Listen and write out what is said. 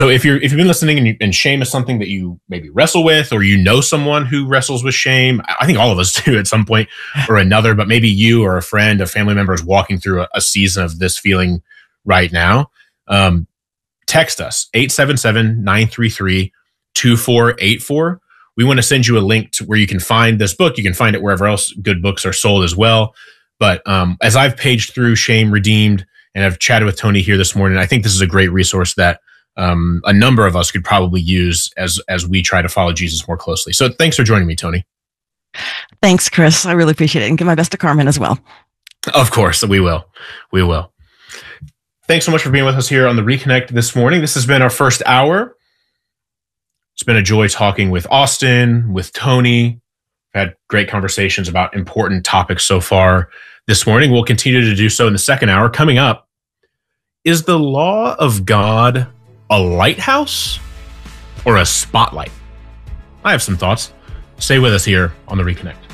So if you've been listening and shame is something that you maybe wrestle with, or you know someone who wrestles with shame, I think all of us do at some point or another, but maybe you or a friend, a family member is walking through a season of this feeling right now. Text us 877-933-2484. We want to send you a link to where you can find this book. You can find it wherever else good books are sold as well. But as I've paged through Shame Redeemed and I've chatted with Tony here this morning, I think this is a great resource that a number of us could probably use as we try to follow Jesus more closely. So thanks for joining me, Tony. Thanks, Chris. I really appreciate it. And give my best to Carmen as well. Of course, we will. We will. Thanks so much for being with us here on the Reconnect this morning. This has been our first hour. It's been a joy talking with Austin, with Tony. We've had great conversations about important topics so far this morning. We'll continue to do so in the second hour. Coming up, is the law of God a lighthouse or a spotlight? I have some thoughts. Stay with us here on the Reconnect.